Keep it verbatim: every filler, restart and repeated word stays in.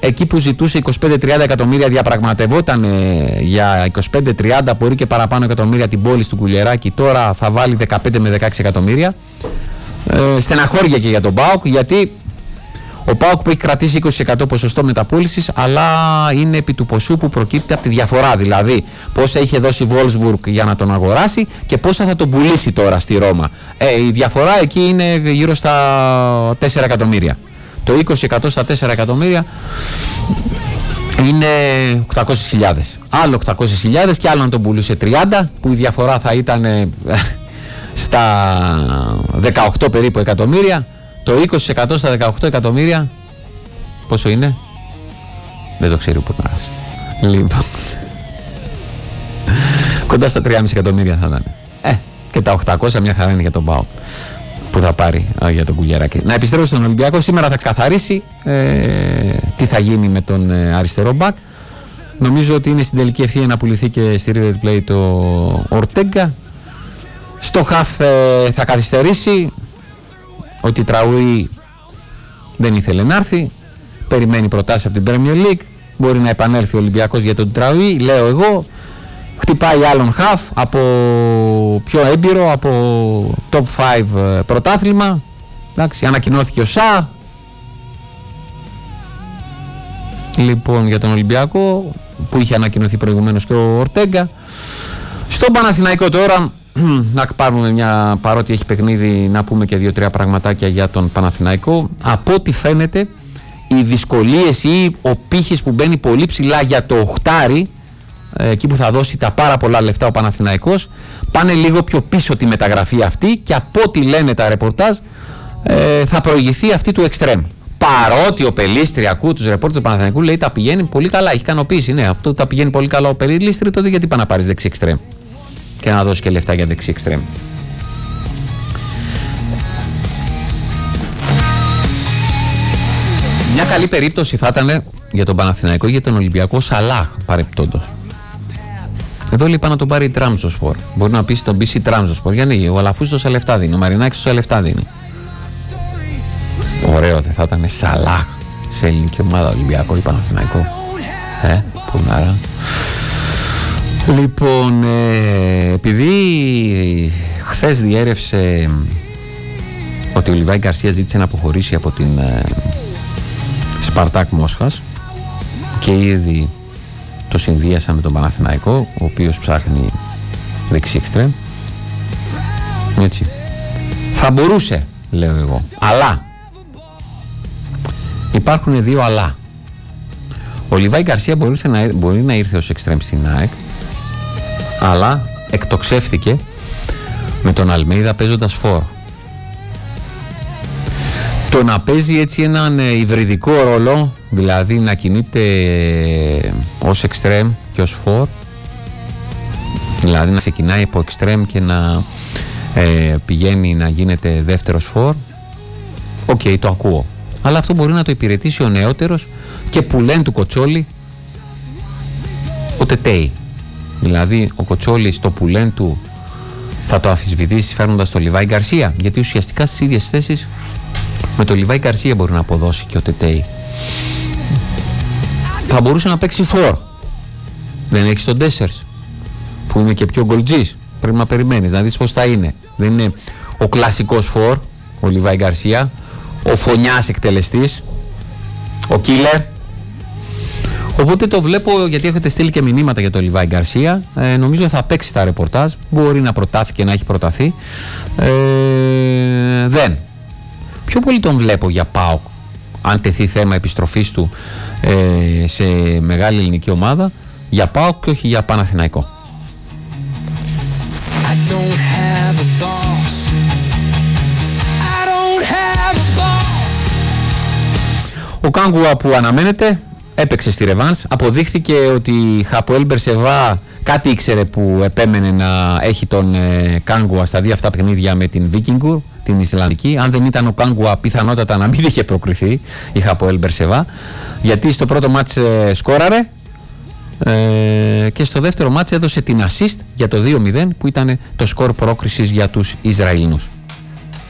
εκεί που ζητούσε είκοσι πέντε με τριάντα εκατομμύρια, διαπραγματευόταν ε, για είκοσι πέντε με τριάντα, μπορεί και παραπάνω εκατομμύρια την πόλη του Κουλιεράκη. Τώρα θα βάλει δεκαπέντε με δεκαέξι εκατομμύρια. Ε, στεναχώρια και για τον ΠΑΟΚ, γιατί ο ΠΑΟΚ που έχει κρατήσει είκοσι τοις εκατό ποσοστό μεταπούλησης, αλλά είναι επί του ποσού που προκύπτει από τη διαφορά. Δηλαδή, πόσα είχε δώσει η Wolfsburg για να τον αγοράσει και πόσα θα τον πουλήσει τώρα στη Ρώμα. Ε, η διαφορά εκεί είναι γύρω στα τέσσερα εκατομμύρια. Το είκοσι τοις εκατό στα τέσσερα εκατομμύρια είναι οκτακόσιες χιλιάδες. Άλλο οκτακόσιες χιλιάδες και άλλο να τον πουλούσε τριάντα, που η διαφορά θα ήταν στα δεκαοκτώ περίπου εκατομμύρια. Το είκοσι τοις εκατό στα δεκαοκτώ εκατομμύρια πόσο είναι? Δεν το ξέρει ο Πουρνάρας. Λοιπόν, κοντά στα τρία κόμμα πέντε εκατομμύρια θα ήταν. Ε, και τα οκτακόσια μια χαρά είναι για τον ΠΑΟΚ που θα πάρει α, για τον Κουλιεράκη. Να επιστρέψω στον Ολυμπιακό. Σήμερα θα ξεκαθαρίσει ε, τι θα γίνει με τον ε, αριστερό μπακ. Νομίζω ότι είναι στην τελική ευθεία να πουληθεί και στη River Plate το Ορτέγκα. Στο χαφ ε, θα καθυστερήσει. Ότι Τραούι δεν ήθελε να έρθει. Περιμένει προτάσεις από την Premier League. Μπορεί να επανέλθει ο Ολυμπιακός για τον Τραούι, λέω εγώ. Χτυπάει άλλον χαφ από πιο έμπειρο, από top πέντε πρωτάθλημα. Εντάξει, ανακοινώθηκε ο Σα. Λοιπόν, για τον Ολυμπιακό που είχε ανακοινωθεί προηγουμένως και ο Ορτέγκα. Στον Παναθηναϊκό τώρα, να πάρουμε μια, παρότι έχει παιχνίδι, να πούμε και δύο-τρία πραγματάκια για τον Παναθηναϊκό. Από ό,τι φαίνεται, οι δυσκολίες ή ο πύχης που μπαίνει πολύ ψηλά για το οχτάρι, εκεί που θα δώσει τα πάρα πολλά λεφτά ο Παναθηναϊκός, πάνε λίγο πιο πίσω τη μεταγραφή αυτή και από ό,τι λένε τα ρεπορτάζ ε, θα προηγηθεί αυτή του εξτρέμ. Παρότι ο Πελίστρη, ακούω τους ρεπόρτερ του Παναθηναϊκού, λέει τα πηγαίνει πολύ καλά, έχει ικανοποίηση. Ναι, αυτό τα πηγαίνει πολύ καλά ο Πελίστρη, τότε γιατί πάει να πάρεις δεξί εξτρέμ και να δώσει και λεφτά για δεξί εξτρέμ. Μια καλή περίπτωση θα ήταν για τον Παναθηναϊκό, για τον Ολυμπιακό, Σαλάχ παρεπτόντος. Εδώ λέει να τον πάρει η Τραμζοσπορ. Μπορεί να πείσει τον πείσει η Τραμζοσπορ. Γιατί ο Αλαφούζης τόσα λεφτά δίνει, ο Μαρινάκης τόσα λεφτά δίνει. Ωραίο δεν θα ήταν Σαλάχ σε ελληνική ομάδα, Ολυμπιακό ή Παναθηναϊκό. Ε, που νάρα. Λοιπόν, ε, επειδή χθες διέρευσε ότι ο Λιβάη Γκαρσία ζήτησε να αποχωρήσει από την ε, Σπαρτάκ Μόσχας και ήδη το συνδύασα με τον Παναθηναϊκό, ο οποίος ψάχνει δεξί εξτρέμ. Έτσι. Θα μπορούσε, λέω εγώ. Αλλά υπάρχουν δύο αλλά. Ο Λιβάη Γκαρσία μπορεί να, μπορεί να ήρθε ως εξτρέμ στην ΑΕΚ, αλλά εκτοξεύθηκε με τον Αλμέιδα παίζοντας φορ. Το να παίζει έτσι έναν υβριδικό ρόλο, δηλαδή να κινείται ως εξτρέμ και ως φορ, δηλαδή να ξεκινάει από εξτρέμ και να ε, πηγαίνει να γίνεται δεύτερος φορ, οκ, okay, το ακούω. Αλλά αυτό μπορεί να το υπηρετήσει ο νεότερος και που λένε του Κοτσόλη ο Τετέι. Δηλαδή ο Κοτσόλης στο που λένε του θα το αμφισβητήσει φέρνοντας το Λιβάη Γκαρσία, γιατί ουσιαστικά στις ίδιες θέσεις με το Λιβάη Γκαρσία μπορεί να αποδώσει και ο Τετέι. Θα μπορούσε να παίξει φορ. Δεν έχει τον Ντέσσερς που είναι και πιο γκολτζής. Πρέπει να περιμένεις να δεις πως θα είναι. Δεν είναι ο κλασικός φορ ο Λιβάη Γκαρσία, ο φωνιάς εκτελεστής, ο killer. Οπότε το βλέπω, γιατί έχετε στείλει και μηνύματα για το Λιβάη Γκαρσία. Ε, νομίζω θα παίξει στα ρεπορτάζ. Μπορεί να προτάθηκε, να έχει προταθεί. Ε, δεν. Πιο πολύ τον βλέπω για ΠΑΟΚ, αν τεθεί θέμα επιστροφής του ε, σε μεγάλη ελληνική ομάδα, για ΠΑΟΚ και όχι για Παναθηναϊκό. Ο Κάγκουα που αναμένεται έπαιξε στη ρεβάνς. Αποδείχθηκε ότι η Χαποέλ Μπερσεβά κάτι ήξερε που επέμενε να έχει τον ε, Κάγκουα στα δύο αυτά παιχνίδια με την Βίκινγκουρ, την Ισλανδική. Αν δεν ήταν ο Κάγκουα, πιθανότατα να μην είχε προκριθεί η Χαποέλ Μπερσεβά, γιατί στο πρώτο μάτς ε, σκόραρε ε, και στο δεύτερο μάτς έδωσε την assist για το δύο μηδέν που ήταν το σκορ πρόκρισης για τους Ισραηλινούς.